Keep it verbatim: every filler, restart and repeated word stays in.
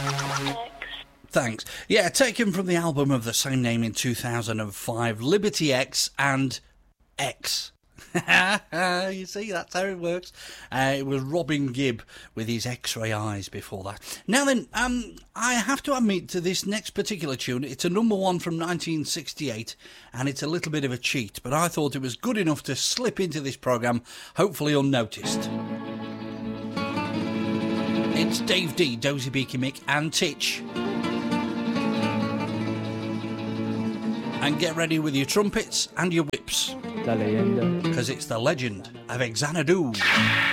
Thanks. Yeah, taken from the album of the same name in two thousand five, Liberty X and X. You see, that's how it works. Uh, it was Robin Gibb with his X-ray eyes before that. Now then, um, I have to admit to this next particular tune, it's a number one from nineteen sixty-eight, and it's a little bit of a cheat, but I thought it was good enough to slip into this programme, hopefully unnoticed. It's Dave D, Dozy Beaky Mick and Titch. And get ready with your trumpets and your whips. La leyenda. Because it's the legend of Xanadu.